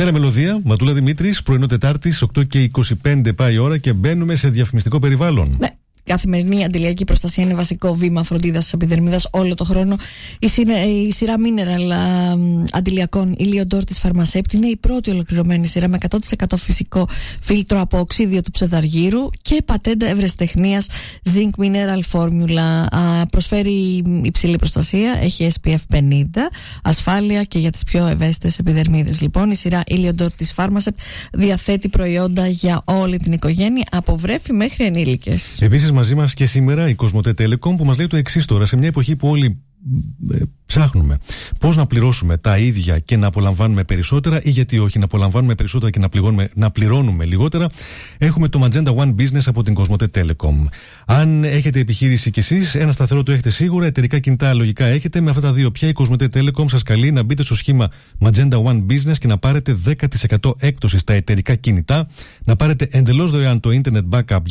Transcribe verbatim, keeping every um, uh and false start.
Καλημέρα, Μελωδία. Ματούλα Δημήτρης, πρωινό Τετάρτης, οκτώ και είκοσι πέντε πάει η ώρα και μπαίνουμε σε διαφημιστικό περιβάλλον. Ναι. Καθημερινή αντιλιακή προστασία είναι βασικό βήμα φροντίδας της επιδερμίδας όλο το χρόνο. Η, σειρά, η σειρά Mineral αντιλιακών Iliodor της Pharmacept είναι η πρώτη ολοκληρωμένη σειρά με εκατό τοις εκατό φυσικό φίλτρο από οξύδιο του ψευδαργύρου και πατέντα ευρεσιτεχνίας Zinc Mineral Formula. Α, προσφέρει υψηλή προστασία, έχει ες πι εφ πενήντα, ασφάλεια και για τις πιο ευαίσθητες επιδερμίδες. Λοιπόν, η σειρά Iliodor της Pharmacept διαθέτει προϊόντα για όλη την οικογένεια, από βρέφη μέχρι ενήλικες. Επίσης, μαζί μας και σήμερα η Κοσμοτέ Telecom που μας λέει το εξής τώρα, σε μια εποχή που όλοι ε, ψάχνουμε πώς να πληρώσουμε τα ίδια και να απολαμβάνουμε περισσότερα, ή γιατί όχι να απολαμβάνουμε περισσότερα και να, πληρώνουμε, να πληρώνουμε λιγότερα, έχουμε το Magenta One Business από την Κοσμοτέ Telecom. Αν έχετε επιχείρηση κι εσείς, ένα σταθερό το έχετε σίγουρα, εταιρικά κινητά λογικά έχετε. Με αυτά τα δύο πια η Κοσμοτέ Telecom σας καλεί να μπείτε στο σχήμα Magenta One Business και να πάρετε δέκα τοις εκατό έκπτωση στα εταιρικά κινητά, να πάρετε εντελώς δωρεάν το Internet Backup